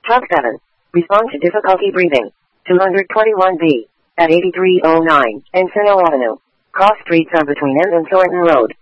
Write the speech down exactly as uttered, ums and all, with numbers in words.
Talk seven. Respond to difficulty breathing. two twenty-one B. At eighty-three oh nine Encino Avenue. Cross streets are between End and Thornton Road.